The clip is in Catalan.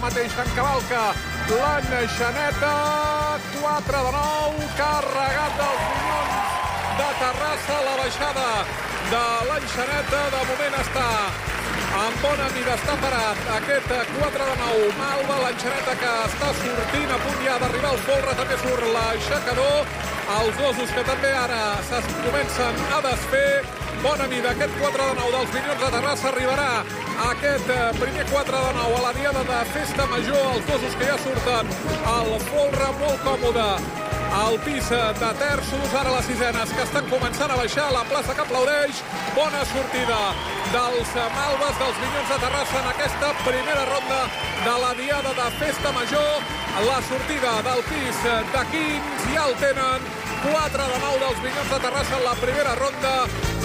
mateix encavalca l'enxaneta. 4 de 9, carregat dels Minyons de Terrassa. La baixada de l'enxaneta de moment està en bona mida, està parat aquest 4 de 9. Malva, l'enxaneta que està sortint, a punt ja d'arribar al folre, també surt l'aixecador. Els dosos que també ara comencen a desfer. Bona mida, aquest 4 de 9 dels Minyons de Terrassa. Arribarà aquest primer 4 de 9 a la diada de Festa Major. Els dosos que ja surten al folre, molt còmode al pis de terços. Ara les sisenes que estan començant a baixar, la plaça que aplaudeix. Bona sortida dels Malves, dels Minyons de Terrassa en aquesta primera ronda de la diada de Festa Major. La sortida del pis de Quins, ja el tenen. 4 de 9 dels Minyons de Terrassa en la primera ronda.